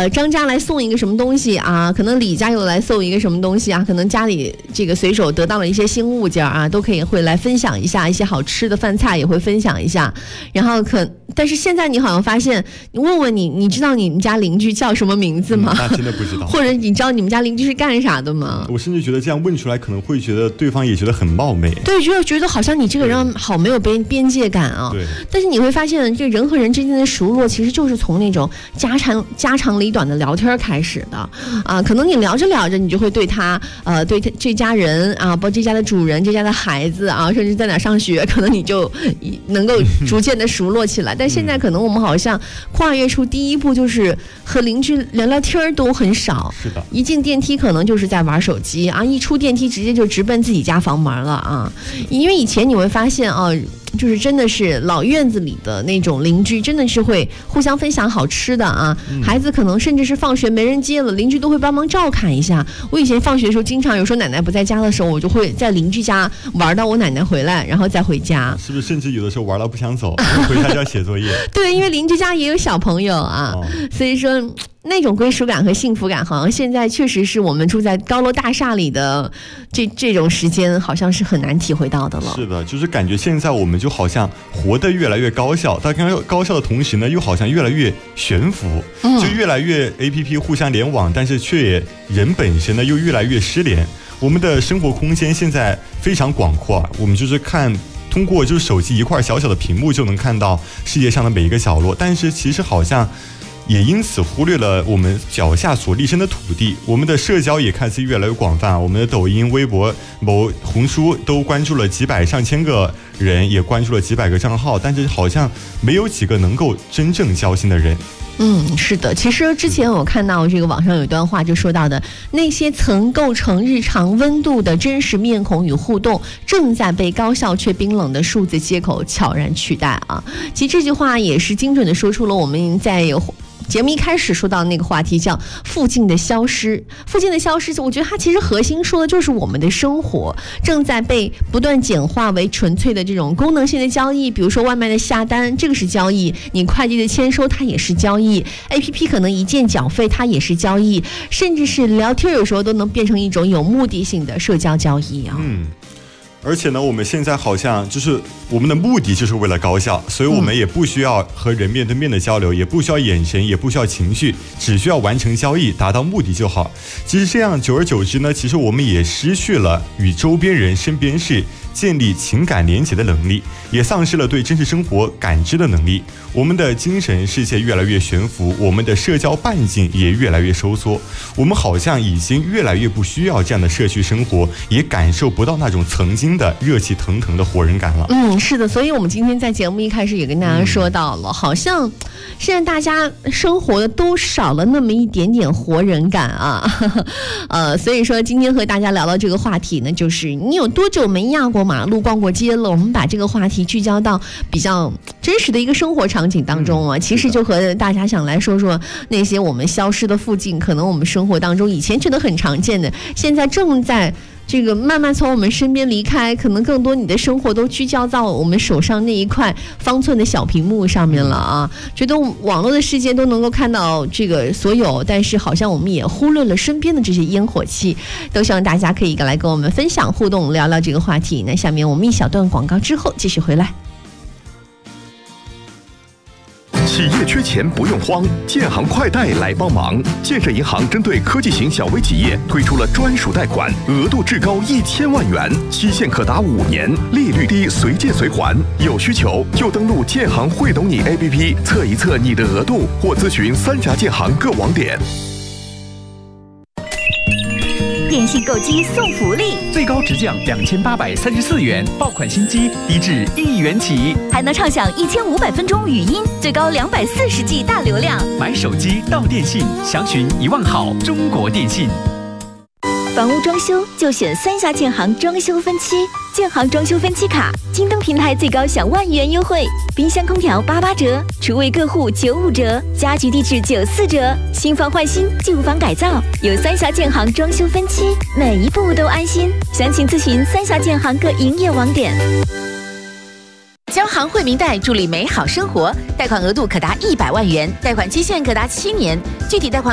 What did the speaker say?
张家来送一个什么东西啊，可能李家又来送一个什么东西啊，可能家里这个随手得到了一些新物件啊，都可以会来分享一下，一些好吃的饭菜也会分享一下。然后但是现在你好像发现，你问问你知道你们家邻居叫什么名字吗？ 那真的不知道。 或者你知道你们家邻居是干啥的吗？ 我甚至觉得这样问出来，可能会觉得对方也觉得很冒昧。 对，就觉得好像你这个人好没有边界感啊。 对。 但是你会发现，这人和人之间的熟络，其实就是从那种家长里短的聊天开始的啊。可能你聊着聊着，你就会对他对他这家人啊，包括这家的主人、这家的孩子啊，甚至在哪上学，可能你就能够逐渐的熟络起来。但现在可能我们好像跨越出第一步，就是和邻居聊聊天都很少。 是的。 一进电梯可能就是在玩手机啊，一出电梯直接就直奔自己家房门了啊。因为以前你会发现啊，就是真的是老院子里的那种邻居，真的是会互相分享好吃的啊。孩子可能甚至是放学没人接了，邻居都会帮忙照看一下。我以前放学的时候，经常有时候奶奶不在家的时候，我就会在邻居家玩到我奶奶回来，然后再回家。 是不是？甚至有的时候玩到不想走，回家就要写作业。 对，因为邻居家也有小朋友啊，所以说那种归属感和幸福感，好像现在确实是我们住在高楼大厦里的这种时间，好像是很难体会到的了。 是的，就是感觉现在我们就好像活得越来越高效，但高效的同时呢，又好像越来越悬浮，就越来越 APP 互相联网，但是却人本身呢又越来越失联。我们的生活空间现在非常广阔，我们就是通过就是手机一块小小的屏幕就能看到世界上的每一个角落，但是其实好像也因此忽略了我们脚下所立身的土地。我们的社交也看似越来越广泛，我们的抖音、微博、红书都关注了几百上千个人，也关注了几百个账号，但是好像没有几个能够真正交心的人。 是的，其实之前我看到这个网上有一段话，就说到的那些曾构成日常温度的真实面孔与互动，正在被高效却冰冷的数字接口悄然取代啊。其实这句话也是精准的说出了我们在节目一开始说到那个话题，叫附近的消失。附近的消失，我觉得它其实核心说的就是我们的生活正在被不断简化为纯粹的这种功能性的交易。比如说外卖的下单，这个是交易；你快递的签收，它也是交易。APP 可能一键缴费，它也是交易。甚至是聊天，有时候都能变成一种有目的性的社交交易啊。 而且呢，我们现在好像就是我们的目的就是为了高效，所以我们也不需要和人面对面的交流，也不需要眼神，也不需要情绪，只需要完成交易，达到目的就好。其实这样久而久之呢，其实我们也失去了与周边人、身边事建立情感连结的能力，也丧失了对真实生活感知的能力。我们的精神世界越来越悬浮，我们的社交半径也越来越收缩。我们好像已经越来越不需要这样的社区生活，也感受不到那种曾经的热气腾腾的活人感了。 是的，所以我们今天在节目一开始也跟大家说到了，好像现在大家生活的都少了那么一点点活人感啊。所以说今天和大家聊到这个话题呢，就是你有多久没压过马路、逛过街了？我们把这个话题聚焦到比较真实的一个生活场景当中啊，其实就和大家想来说说那些我们消失的附近，可能我们生活当中以前觉得很常见的，现在正在这个慢慢从我们身边离开，可能更多你的生活都聚焦到我们手上那一块方寸的小屏幕上面了啊。觉得网络的世界都能够看到这个所有，但是好像我们也忽略了身边的这些烟火气，都希望大家可以来跟我们分享互动，聊聊这个话题。那下面我们一小段广告之后继续回来。 企业缺钱不用慌，建行快贷来帮忙。建设银行针对科技型小微企业推出了专属贷款，额度至高1000万元，期限可达5年，利率低，随借随还。有需求就登录建行会懂你 APP 测一测你的额度，或咨询3家建行各网点。 电信购机送福利， 最高直降2834元，爆款新机低至1元起， 还能畅享1500分钟语音，最高240G 大流量。 买手机到电信，详询1万好中国电信。 房屋装修就选3峡建行装修分期，建行装修分期卡，京东平台最高享1万元优惠，冰箱空调88折，厨卫各户95折，家居地质94折，新房换新，旧房改造，有3峡建行装修分期，每一步都安心。详情咨询3峡建行各营业网点。 交行惠民贷助力美好生活，贷款额度可达100万元，贷款期限可达7年，具体贷款